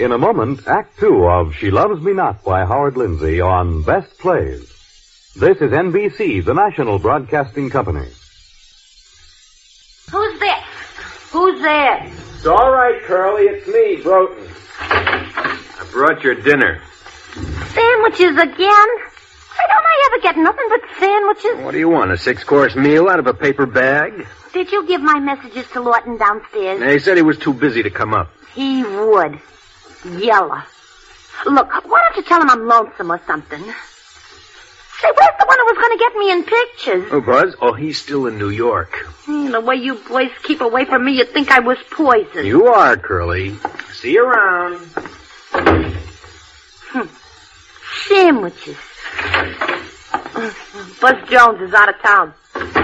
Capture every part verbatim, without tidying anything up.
In a moment, Act Two of She Loves Me Not by Howard Lindsay on Best Plays. This is N B C, the national broadcasting company. Who's there? Who's there? It's all right, Curly. It's me, Broughton. I brought your dinner. Sandwiches again? Why don't I ever get nothing but sandwiches? What do you want, a six-course meal out of a paper bag? Did you give my messages to Lawton downstairs? He said he was too busy to come up. He would. Yeller. Look, why don't you tell him I'm lonesome or something? Say, where's the one who was going to get me in pictures? Who, Buzz? Oh, he's still in New York. Mm, the way you boys keep away from me, you'd think I was poisoned. You are, Curly. See you around. Hmm. Sandwiches. Buzz Jones is out of town.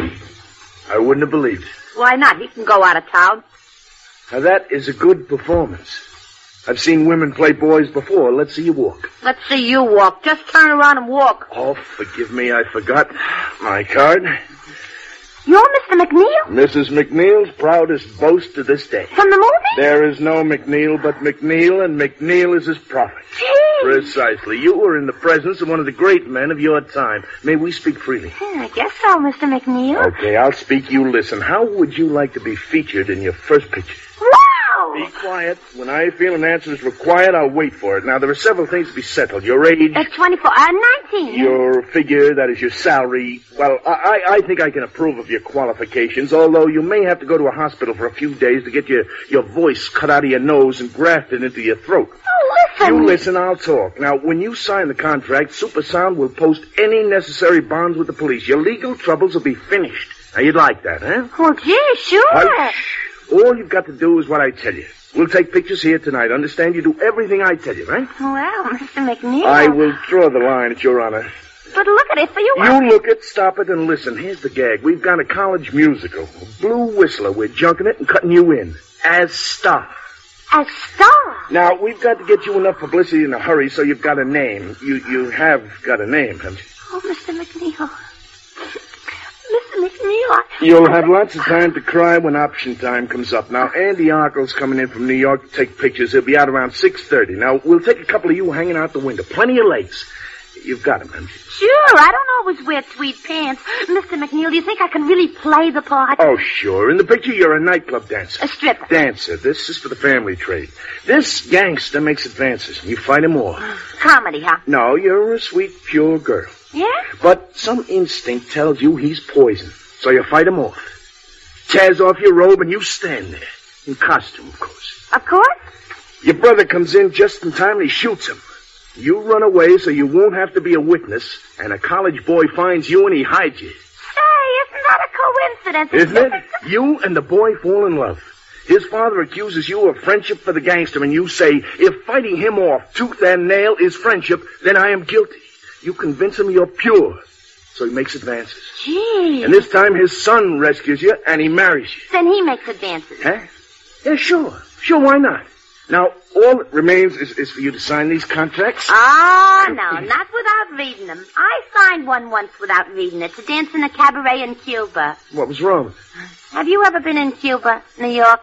I wouldn't have believed it. Why not? He can go out of town. Now, that is a good performance. I've seen women play boys before. Let's see you walk. Let's see you walk. Just turn around and walk. Oh, forgive me. I forgot my card. You're Mister McNeil? Missus McNeil's proudest boast to this day. From the movie? There is no McNeil but McNeil, and McNeil is his prophet. Gee. Precisely. You were in the presence of one of the great men of your time. May we speak freely? Hmm, I guess so, Mister McNeil. Okay, I'll speak. You listen. How would you like to be featured in your first picture? Wow! Be quiet. When I feel an answer is required, I'll wait for it. Now, there are several things to be settled. Your age. Uh, twenty-four. Uh, nineteen. Your figure, that is your salary. Well, I, I think I can approve of your qualifications, although you may have to go to a hospital for a few days to get your, your voice cut out of your nose and grafted into your throat. Oh, listen. You listen, I'll talk. Now, when you sign the contract, Supersound will post any necessary bonds with the police. Your legal troubles will be finished. Now, you'd like that, huh? Well, gee, sure. Well, shh. All you've got to do is what I tell you. We'll take pictures here tonight. Understand? You do everything I tell you, right? Well, Mister McNeil. I will draw the line at your honor. But look at it for you. You look it, stop it, and listen. Here's the gag. We've got a college musical. Blue Whistler. We're junking it and cutting you in. As star. A star? Now, we've got to get you enough publicity in a hurry so you've got a name. You you have got a name, haven't you? Oh, Mister McNeil. Mister McNeil, I... You'll have lots of time to cry when option time comes up. Now, Andy Arkell's coming in from New York to take pictures. He'll be out around six thirty. Now, we'll take a couple of you hanging out the window. Plenty of legs. You've got him, haven't you? Sure, I don't always wear tweed pants. Mister McNeil, do you think I can really play the part? Oh, sure. In the picture, you're a nightclub dancer. A stripper. Dancer. This is for the family trade. This gangster makes advances. You fight him off. Comedy, huh? No, you're a sweet, pure girl. Yeah? But some instinct tells you he's poison. So you fight him off. Tears off your robe and you stand there. In costume, of course. Of course. Your brother comes in just in time and he shoots him. You run away so you won't have to be a witness, and a college boy finds you and he hides you. Say, isn't that a coincidence? Isn't it? You and the boy fall in love. His father accuses you of friendship for the gangster, and you say, if fighting him off tooth and nail is friendship, then I am guilty. You convince him you're pure, so he makes advances. Gee. And this time his son rescues you, and he marries you. Then he makes advances. Huh? Yeah, sure. Sure, why not? Now, all that remains is, is for you to sign these contracts. Ah, oh, no, not without reading them. I signed one once without reading it, to dance in a cabaret in Cuba. What was wrong with it? Have you ever been in Cuba, New York?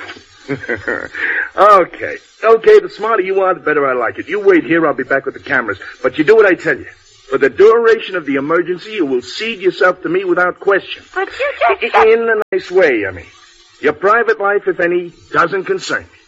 Okay. Okay, the smarter you are, the better I like it. You wait here, I'll be back with the cameras. But you do what I tell you. For the duration of the emergency, you will cede yourself to me without question. But you just... In a nice way, I mean. Your private life, if any, doesn't concern me.